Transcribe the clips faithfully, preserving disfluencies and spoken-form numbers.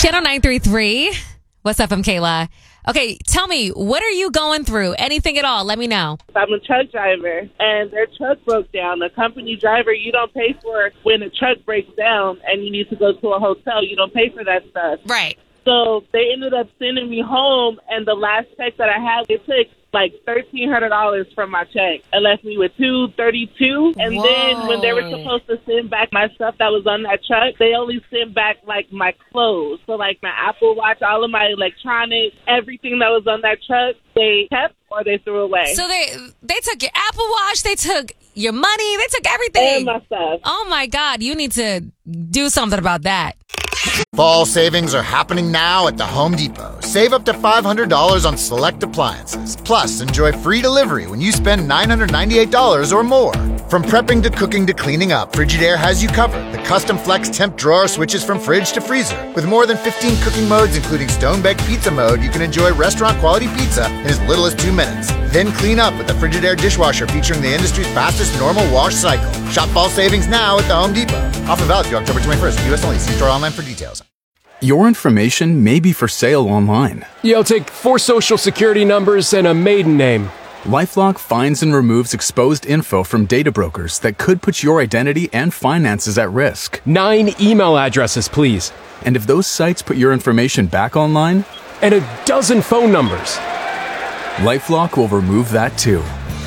Channel nine three three. What's up, I'm Kayla. Okay, tell me, what are you going through? Anything at all? Let me know. I'm a truck driver, and their truck broke down. A company driver, you don't pay for when a truck breaks down and you need to go to a hotel. You don't pay for that stuff. Right. So they ended up sending me home, and the last check that I had, they took like thirteen hundred dollars from my check and left me with two thirty-two. And Whoa. then when they were supposed to send back my stuff that was on that truck, they only sent back like my clothes. So like my Apple Watch, all of my electronics, everything that was on that truck, they kept or they threw away. So they they took your Apple Watch, they took your money, they took everything. And my stuff. Oh my God, you need to do something about that. Fall savings are happening now at the Home Depot. Save up to five hundred dollars on select appliances. Plus, enjoy free delivery when you spend nine hundred ninety-eight dollars or more. From prepping to cooking to cleaning up, Frigidaire has you covered. The custom flex temp drawer switches from fridge to freezer. With more than fifteen cooking modes, including stone-baked pizza mode, you can enjoy restaurant-quality pizza in as little as two minutes. Then clean up with the Frigidaire dishwasher featuring the industry's fastest normal wash cycle. Shop fall savings now at the Home Depot. Offer valid through October twenty-first. U S only. See store online for details. Your information may be for sale online. Yeah, I'll take four social security numbers and a maiden name. LifeLock finds and removes exposed info from data brokers that could put your identity and finances at risk. Nine email addresses, please. And if those sites put your information back online? And a dozen phone numbers. LifeLock will remove that too.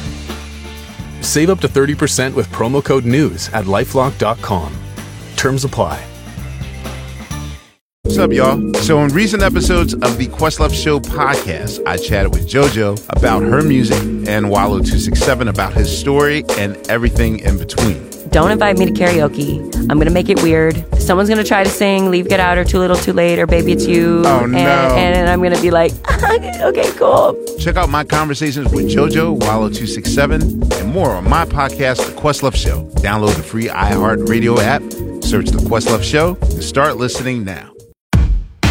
Save up to thirty percent with promo code NEWS at lifelock dot com. Terms apply. What's up, y'all? So in recent episodes of the Questlove Show podcast, I chatted with JoJo about her music and Wallow two six seven about his story and everything in between. Don't invite me to karaoke. I'm going to make it weird. Someone's going to try to sing Leave, Get Out, or Too Little, Too Late, or Baby It's You. Oh, and, no. And I'm going to be like, okay, cool. Check out my conversations with JoJo, Wallow two six seven, and more on my podcast, The Questlove Show. Download the free iHeartRadio app, search The Questlove Show, and start listening now.